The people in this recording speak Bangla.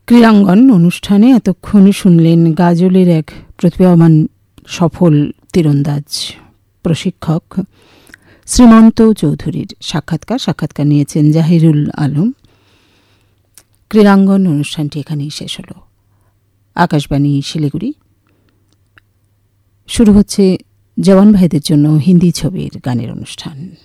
ক্রীড়াঙ্গন অনুষ্ঠানে এতক্ষণ শুনলেন গাজলের এক প্রতিভাবান সফল তীরন্দাজ প্রশিক্ষক শ্রীমন্ত চৌধুরীর সাক্ষাৎকার নিয়েছেন জাহিরুল আলম। ক্রীড়াঙ্গন অনুষ্ঠানটি এখানেই শেষ হল। আকাশবাণী শিলিগুড়ি। শুরু হচ্ছে জওয়ান ভাইদের জন্য হিন্দি ছবির গানের অনুষ্ঠান।